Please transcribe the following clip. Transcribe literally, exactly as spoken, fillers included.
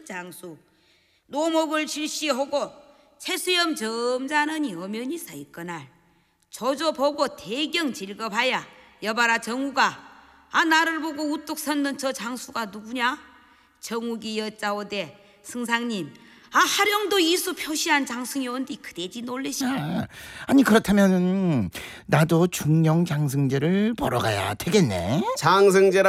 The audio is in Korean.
큰 장수 노목을 실시하고 채수염 점잖으니 어면이 서 있거날 조조 보고 대경 즐거봐야 여봐라 정우가 아 나를 보고 우뚝 섰는 저 장수가 누구냐? 정욱이 여짜오되 승상님 아 하령도 이수 표시한 장승이 온디 그대지 놀래시라. 아, 아니 그렇다면 나도 중령 장승제를 보러 가야 되겠네. 장승제라